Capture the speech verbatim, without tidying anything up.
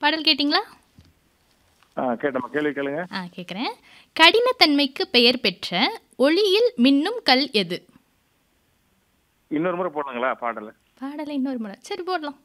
பாடல் கேட்டிங்களா? ஆ கேட்டம்மா. கேள்வி கேளுங்க. ஆ கேட்குறேன். கடினத்தன்மைக்கு பெயர் பெற்ற ஒளியில் மின்னும் கல் எது? இன்னொரு முறை போடுங்களா பாடல? பாடலை இன்னொரு முறை. சரி போடலாம்.